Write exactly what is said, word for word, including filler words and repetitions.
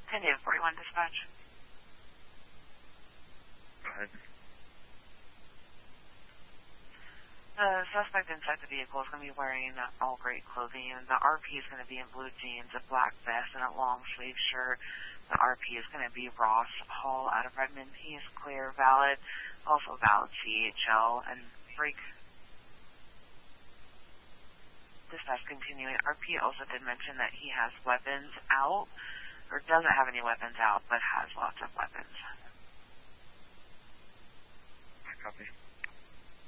ten to forty-one dispatch. Go ahead. The suspect inside the vehicle is going to be wearing all gray clothing, and the R P is going to be in blue jeans, a black vest, and a long sleeve shirt. The R P is going to be Ross Hall out of Redmond. He is clear, valid, also valid C H L, and break. Dispatch continuing. R P also did mention that he has weapons out, or doesn't have any weapons out, but has lots of weapons. I copy.